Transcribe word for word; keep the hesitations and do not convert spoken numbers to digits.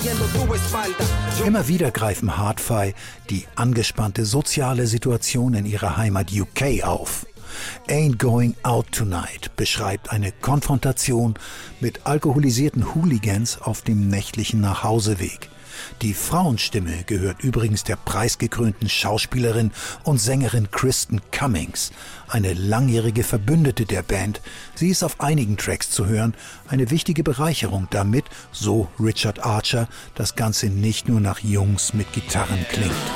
Immer wieder greifen Hard-Fi die angespannte soziale Situation in ihrer Heimat U K auf. Ain't Going Out Tonight beschreibt eine Konfrontation mit alkoholisierten Hooligans auf dem nächtlichen Nachhauseweg. Die Frauenstimme gehört übrigens der preisgekrönten Schauspielerin und Sängerin Kristen Cummings, eine langjährige Verbündete der Band. Sie ist auf einigen Tracks zu hören, eine wichtige Bereicherung, damit, so Richard Archer, das Ganze nicht nur nach Jungs mit Gitarren klingt.